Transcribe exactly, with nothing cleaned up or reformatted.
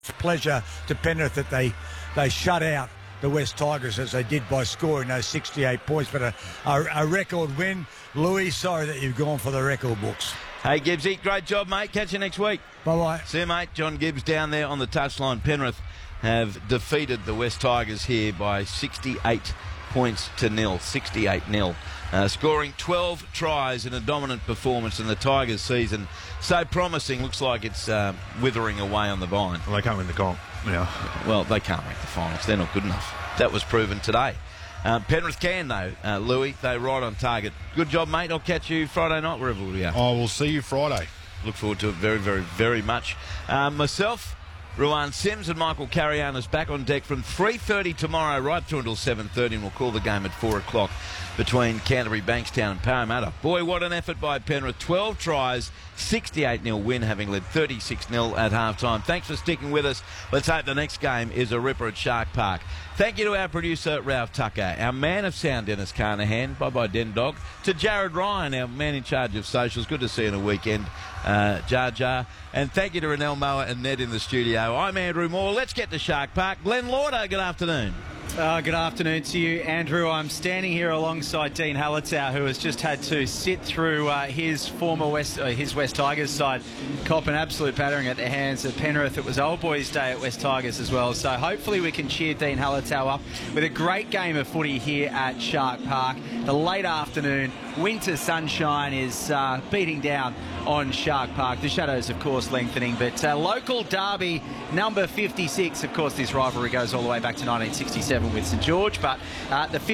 pleasure to Penrith that they they shut out the West Tigers as they did by scoring those sixty-eight points. But a, a, a record win. Louis, sorry that you've gone for the record books. Hey, Gibbsy, great job, mate. Catch you next week. Bye-bye. See you, mate. John Gibbs down there on the touchline. Penrith have defeated the West Tigers here by sixty-eight points to nil. sixty-eight nil. Uh, scoring twelve tries in a dominant performance in the Tigers season. So promising. Looks like it's uh, withering away on the vine. Well, they can't win the comp. Yeah. Well, they can't make the finals. They're not good enough. That was proven today. Uh, Penrith can, though, uh, Louis. They're right on target. Good job, mate. I'll catch you Friday night, wherever we are. Oh, we'll see you Friday. Look forward to it very, very, very much. Uh, myself, Ruan Sims and Michael Carianis back on deck from three thirty tomorrow right through until seven thirty, and we'll call the game at four o'clock between Canterbury, Bankstown and Parramatta. Boy, what an effort by Penrith. twelve tries, sixty-eight nil win, having led thirty-six nil at half-time. Thanks for sticking with us. Let's hope the next game is a ripper at Shark Park. Thank you to our producer, Ralph Tucker, our man of sound, Dennis Carnahan. Bye-bye, Den Dog. To Jared Ryan, our man in charge of socials. Good to see you on a weekend, uh, Jar Jar. And thank you to Renell Mower and Ned in the studio. I'm Andrew Moore. Let's get to Shark Park. Glenn Lauder, good afternoon. Uh, good afternoon to you, Andrew. I'm standing here alongside Dean Hallertau, who has just had to sit through uh, his former West, uh, his West Tigers side, cop an absolute battering at the hands of Penrith. It was Old Boys Day at West Tigers as well, so hopefully we can cheer Dean Hallertau up with a great game of footy here at Shark Park. The late afternoon winter sunshine is uh, beating down on Shark Park. The shadows, of course, lengthening, but uh, local derby number fifty-six. Of course, this rivalry goes all the way back to nineteen sixty-seven with St George, but uh, the